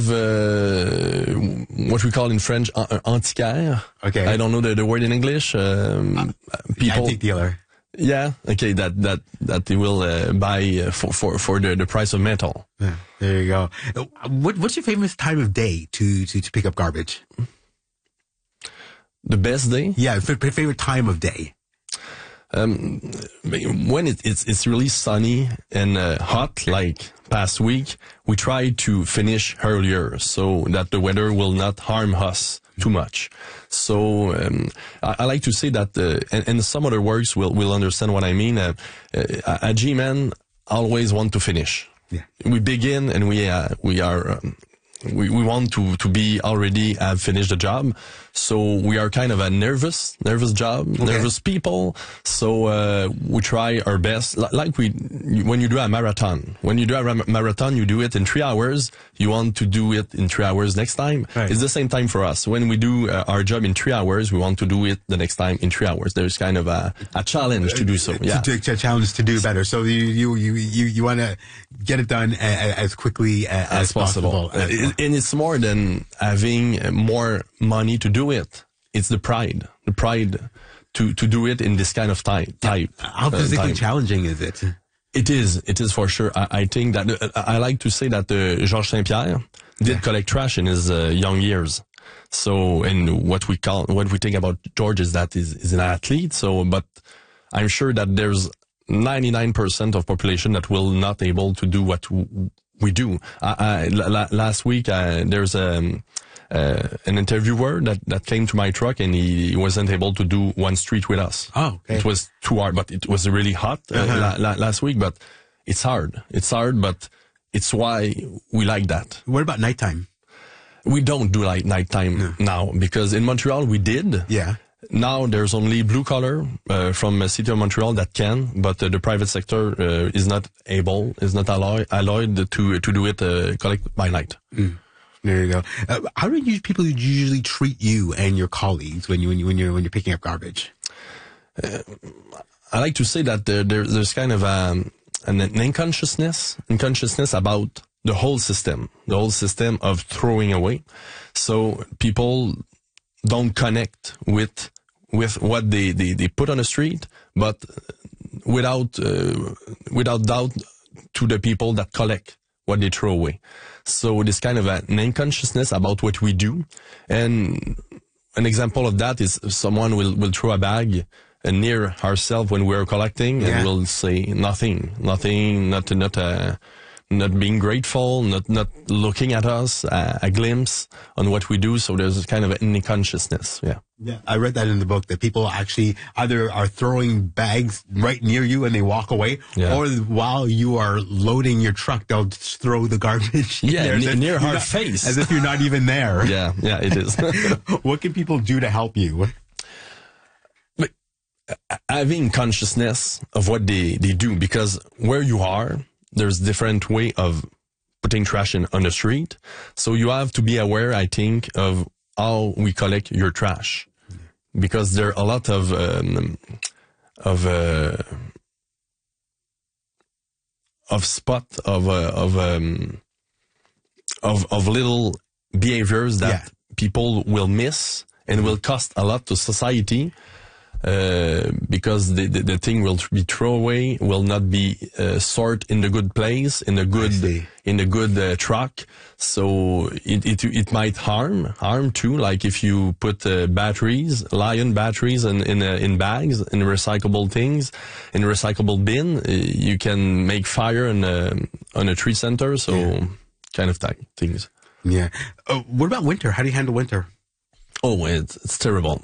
what we call in French antiquaire. Okay. I don't know the word in English. People. Antique dealer. Yeah. Okay. That they will buy for the price of metal. Yeah, there you go. What's your famous time of day to pick up garbage? The best day? Yeah, favorite time of day. When it's really sunny and hot, like past week, we try to finish earlier so that the weather will not harm us too much. So I like to say that, and some other works will understand what I mean. A G-man always want to finish. Yeah. We begin and we want to be already have finished the job. So we are kind of a nervous job, nervous people. So we try our best. Like when you do a marathon, you do it in 3 hours. You want to do it in 3 hours next time. Right. It's the same time for us. When we do our job in 3 hours, we want to do it the next time in 3 hours. There's kind of a challenge to do so. Yeah. A challenge to do better. So you want to get it done as quickly as possible. And it's more than having more money to do it. It's the pride to do it in this kind of type. How physically challenging is it? It is for sure. I think that I like to say that Georges Saint-Pierre did collect trash in his young years. So, and what we think about George is that he's an athlete. So, but I'm sure that there's 99% of population that will not able to do what we do. Last week, there's an interviewer that came to my truck and he wasn't able to do one street with us. Oh, okay. It was too hard, but it was really hot last week, but it's hard. It's hard, but it's why we like that. What about nighttime? We don't do like nighttime now because in Montreal we did. Yeah. Now there's only blue collar from the city of Montreal that can, but the private sector is not allowed to do it collect by night. There you go. How do people usually treat you and your colleagues when you're picking up garbage? I like to say that there's kind of an unconsciousness about the whole system of throwing away. So people don't connect with what they put on the street, but without doubt to the people that collect what they throw away. So this kind of an unconsciousness about what we do. And an example of that is someone will throw a bag near ourselves when we're collecting and we'll say nothing, not being grateful, not looking at us, a glimpse on what we do. So there's kind of an unconsciousness. Yeah. Yeah. I read that in the book that people actually either are throwing bags right near you and they walk away, or while you are loading your truck, they'll just throw the garbage near our face. As if you're not even there. Yeah, it is. What can people do to help you? But having consciousness of what they do, because where you are, there's different way of putting trash on the street. So you have to be aware, I think, of how we collect your trash, because there are a lot of little behaviors that people will miss and will cost a lot to society. Because the thing will be thrown away, will not be sorted in the good place, in the good truck. So it might harm too. Like if you put lion batteries in bags, in recyclable things, in a recyclable bin, you can make fire on a tree center. So kind of things. Yeah. What about winter? How do you handle winter? Oh, it's terrible.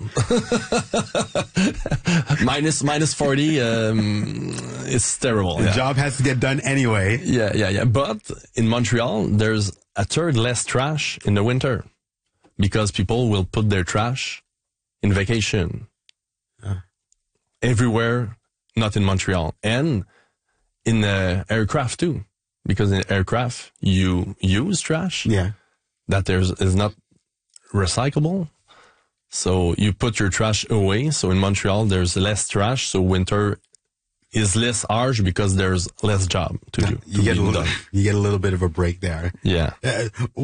minus 40, it's terrible. The job has to get done anyway. Yeah. But in Montreal, there's a third less trash in the winter because people will put their trash in vacation. Everywhere, not in Montreal. And in aircraft too. Because in aircraft, you use trash. Yeah. That is not recyclable. So you put your trash away. So in Montreal, there's less trash. So winter is less harsh because there's less job to do. You get a little bit of a break there. Yeah.